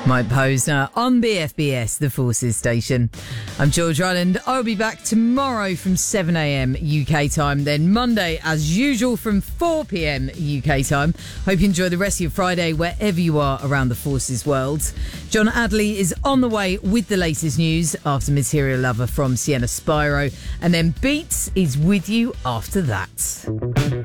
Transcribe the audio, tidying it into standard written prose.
Mike Posner on BFBS, the Forces station. I'm George Ryland. I'll be back tomorrow from 7 a.m. UK time, then Monday as usual from 4 p.m. UK time. Hope you enjoy the rest of your Friday wherever you are around the Forces world. John Adley is on the way with the latest news after Material Lover from Sienna Spyro, and then Beats is with you after that.